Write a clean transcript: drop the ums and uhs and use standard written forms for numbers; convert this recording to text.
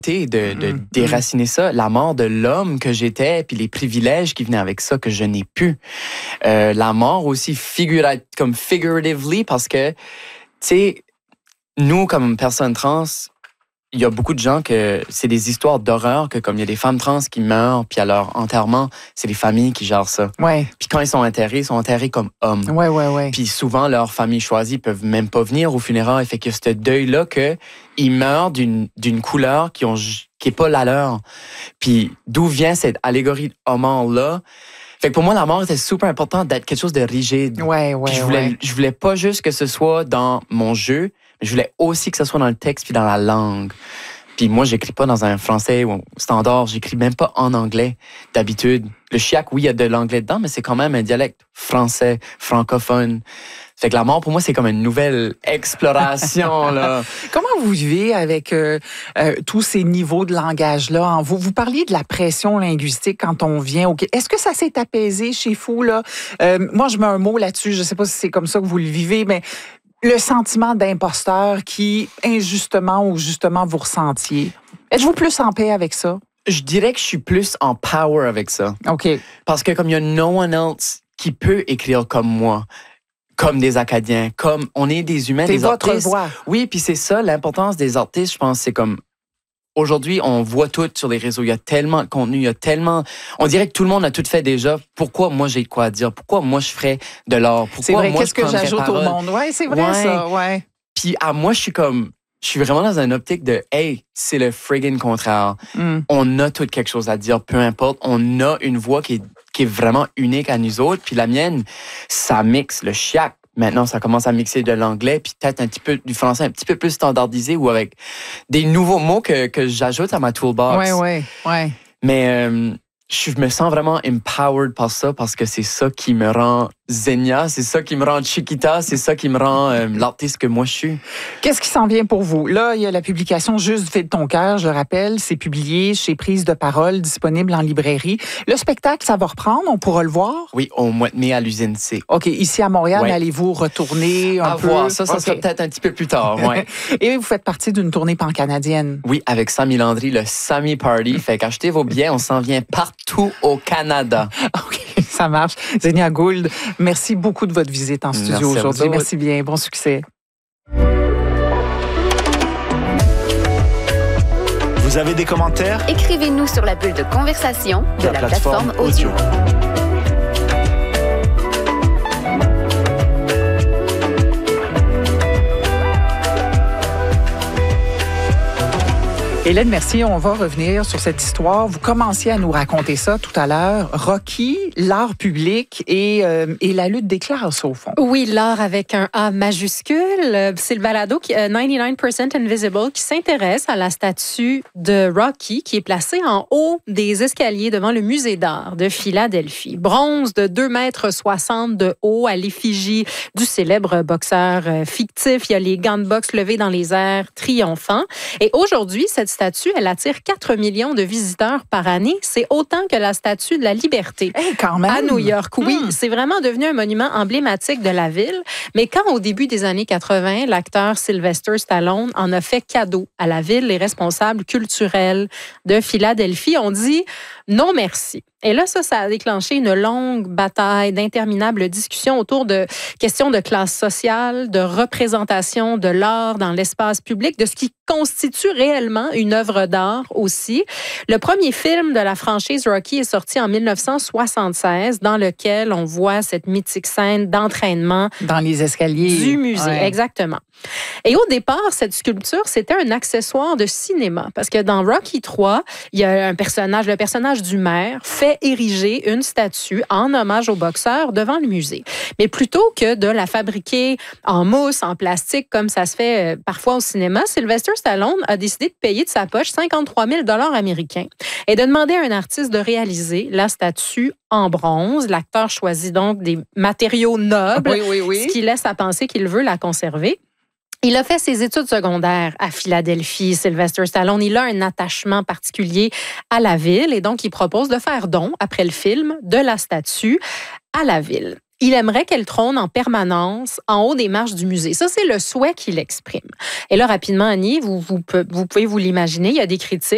de déraciner ça, la mort de l'homme que j'étais, puis les privilèges qui venaient avec ça que je n'ai plus. La mort aussi figuratively, parce que, tu sais, nous, comme personnes trans, il y a beaucoup de gens que c'est des histoires d'horreur, que comme il y a des femmes trans qui meurent, puis à leur enterrement, c'est les familles qui gèrent ça. Ouais. Puis quand ils sont enterrés comme hommes. Ouais. Puis souvent, leurs familles choisies peuvent même pas venir aux funérailles. Fait que ce deuil-là, qu'ils meurent d'une couleur qui est pas la leur. Puis d'où vient cette allégorie homme-là? Fait que pour moi, la mort était super important d'être quelque chose de rigide. Ouais. Puis je voulais pas juste que ce soit dans mon jeu, mais je voulais aussi que ce soit dans le texte puis dans la langue. Puis moi, j'écris pas dans un français ou standard, j'écris même pas en anglais d'habitude. Le chiac, oui, il y a de l'anglais dedans, mais c'est quand même un dialecte français, francophone. Fait que la mort, pour moi, c'est comme une nouvelle exploration, là. Comment vous vivez avec tous ces niveaux de langage-là en vous? Vous parliez de la pression linguistique quand on vient au Québec. Est-ce que ça s'est apaisé chez vous, là? Moi, je mets un mot là-dessus. Je sais pas si c'est comme ça que vous le vivez, mais le sentiment d'imposteur qui, injustement ou justement, vous ressentiez. Êtes-vous plus en paix avec ça? Je dirais que je suis plus en power avec ça. OK. Parce que comme il y a no one else qui peut écrire comme moi, comme des Acadiens, comme on est des humains, c'est des votre artistes. voix. Oui, puis c'est ça, l'importance des artistes, je pense, c'est comme aujourd'hui, on voit tout sur les réseaux. Il y a tellement de contenu, il y a tellement... On dirait que tout le monde a tout fait déjà. Pourquoi moi, j'ai de quoi dire? Pourquoi moi, je ferais de l'art? Pourquoi C'est vrai, moi, qu'est-ce que j'ajoute au monde? Oui, c'est vrai ça, ouais. Puis moi, je suis vraiment dans une optique de « Hey, c'est le friggin' contraire. On a tout quelque chose à dire, peu importe. On a une voix qui est vraiment unique à nous autres. Puis la mienne, ça mixe le chiac. Maintenant, ça commence à mixer de l'anglais, puis peut-être un petit peu du français, un petit peu plus standardisé ou avec des nouveaux mots que j'ajoute à ma toolbox. Ouais. Mais je me sens vraiment empowered par ça parce que c'est ça qui me rend Xenia, c'est ça qui me rend Chiquita, c'est ça qui me rend l'artiste que moi je suis. Qu'est-ce qui s'en vient pour vous? Là, il y a la publication Juste du fait de ton cœur, je le rappelle, c'est publié chez Prise de parole, disponible en librairie. Le spectacle, ça va reprendre, on pourra le voir? Oui, au mois de mai à l'usine C. OK, ici à Montréal, allez-vous retourner un peu? Voir, ça sera peut-être un petit peu plus tard, ouais. Et vous faites partie d'une tournée pan-canadienne. Oui, avec Samy Landry, le Samy Party. Fait qu'achetez vos billets, on s'en vient partout au Canada. OK, ça marche. Xenia Gould, merci beaucoup de votre visite en studio aujourd'hui. Merci bien. Bon succès. Vous avez des commentaires? Écrivez-nous sur la bulle de conversation de la plateforme audio. Hélène Mercier, on va revenir sur cette histoire. Vous commenciez à nous raconter ça tout à l'heure. Rocky, l'art public et la lutte des classes, au fond. Oui, l'art avec un A majuscule. C'est le balado 99% Invisible qui s'intéresse à la statue de Rocky qui est placée en haut des escaliers devant le musée d'art de Philadelphie. Bronze de 2,60 m de haut à l'effigie du célèbre boxeur fictif. Il y a les gants de boxe levés dans les airs triomphants. Et aujourd'hui, cette statue, elle attire 4 millions de visiteurs par année. C'est autant que la statue de la Liberté quand même. à New York. Oui, c'est vraiment devenu un monument emblématique de la ville. Mais quand, au début des années 80, l'acteur Sylvester Stallone en a fait cadeau à la ville, les responsables culturels de Philadelphie ont dit non merci. Et là, ça a déclenché une longue bataille, d'interminables discussions autour de questions de classe sociale, de représentation de l'art dans l'espace public, de ce qui constitue réellement une œuvre d'art aussi. Le premier film de la franchise Rocky est sorti en 1976, dans lequel on voit cette mythique scène d'entraînement dans les escaliers du musée. Ouais. Exactement. Et au départ, cette sculpture, c'était un accessoire de cinéma, parce que dans Rocky 3, il y a le personnage du maire fait ériger une statue en hommage au boxeur devant le musée. Mais plutôt que de la fabriquer en mousse, en plastique, comme ça se fait parfois au cinéma, Sylvester Stallone a décidé de payer de sa poche 53 000 $ américains et de demander à un artiste de réaliser la statue en bronze. L'acteur choisit donc des matériaux nobles, ce qui laisse à penser qu'il veut la conserver. Il a fait ses études secondaires à Philadelphie, Sylvester Stallone. Il a un attachement particulier à la ville et donc il propose de faire don, après le film, de la statue à la ville. Il aimerait qu'elle trône en permanence en haut des marches du musée. Ça, c'est le souhait qu'il exprime. Et là, rapidement, Annie, vous pouvez vous l'imaginer, il y a des critiques